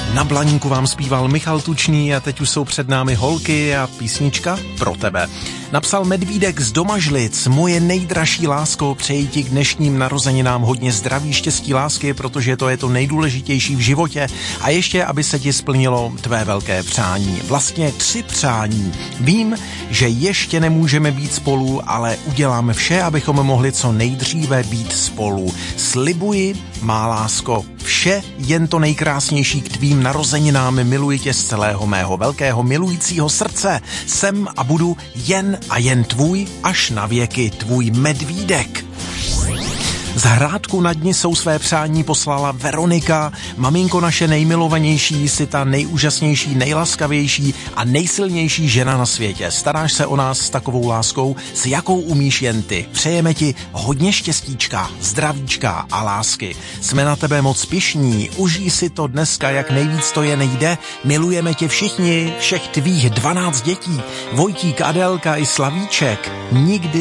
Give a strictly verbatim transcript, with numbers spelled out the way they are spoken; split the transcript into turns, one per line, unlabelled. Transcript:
Na Blaníku vám zpíval Michal Tučný a teď už jsou před námi holky a písnička pro tebe. Napsal Medvídek z Domažlic: moje nejdražší lásko, přeji ti k dnešním narozeninám hodně zdraví, štěstí, lásky, protože to je to nejdůležitější v životě, a ještě, aby se ti splnilo tvé velké přání. Vlastně tři přání. Vím, že ještě nemůžeme být spolu, ale uděláme vše, abychom mohli co nejdříve být spolu. Slibuji, má lásko, vše jen to nejkrásnější k tvým narozeninám, miluji tě z celého mého velkého milujícího srdce. Jsem a budu jen a jen tvůj až na věky, tvůj Medvídek. Z Hrádku nad Ní jsou své přání poslala Veronika. Maminko naše nejmilovanější, jsi ta nejúžasnější, nejlaskavější a nejsilnější žena na světě. Staráš se o nás s takovou láskou, s jakou umíš jen ty. Přejeme ti hodně štěstíčka, zdravíčka a lásky. Jsme na tebe moc pyšní, užij si to dneska, jak nejvíc to jen jde. Milujeme tě všichni, všech tvých dvanáct dětí, Vojtík, Adelka i Slavíček. Nikdy